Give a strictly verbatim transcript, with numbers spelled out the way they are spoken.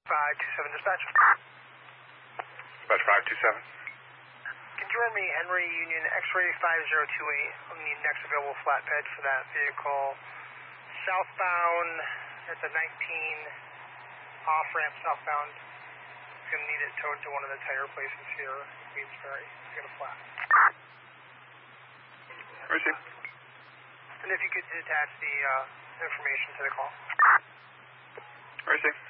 five two seven dispatch. Dispatch five two seven. Confirm me Henry Union X-ray five zero two eight on the next available flatbed for that vehicle. Southbound at the nineteen off-ramp southbound. It's going to need it towed to one of the tire places here in Queensbury to get a flat. Receive. And if you could attach the uh, information to the call. Receive.